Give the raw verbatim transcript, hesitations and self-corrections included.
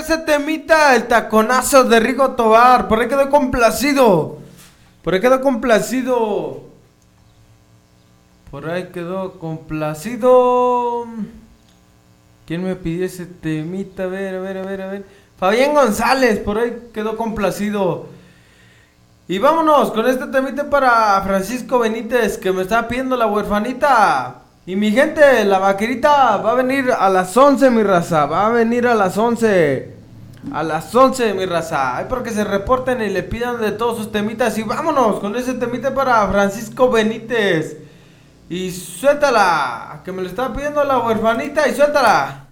ese temita, el taconazo de Rigo Tobar. Por ahí quedó complacido. Por ahí quedó complacido. Por ahí quedó complacido. ¿Quién me pidió ese temita? A ver, a ver, a ver, a ver. Fabián González, por ahí quedó complacido. Y vámonos con este temita para Francisco Benítez, que me está pidiendo la huerfanita. Y mi gente, la vaquerita va a venir a las once, mi raza. Va a venir a las once. A las once, mi raza. Ay, porque se reporten y le pidan de todos sus temitas. Y vámonos con ese temita para Francisco Benítez. Y suéltala, que me lo está pidiendo la huerfanita. Y suéltala.